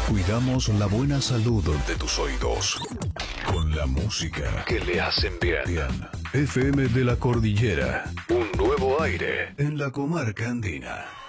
Cuidamos la buena salud de tus oídos con la música que le hacen bien. FM de la Cordillera, un nuevo aire en la comarca andina.